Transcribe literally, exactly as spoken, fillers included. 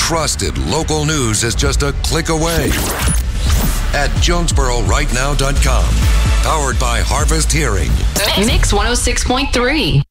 Trusted local news is just a click away at Jonesboro Right Now dot com. Powered by Harvest Hearing. Mix one oh six point three.